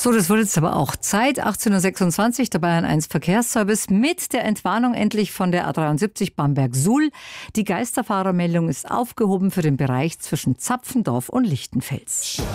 So, das wurde jetzt aber auch Zeit. 18.26 Uhr, der Bayern 1 Verkehrsservice mit der Entwarnung endlich von der A73 Bamberg-Suhl. Die Geisterfahrermeldung ist aufgehoben für den Bereich zwischen Zapfendorf und Lichtenfels.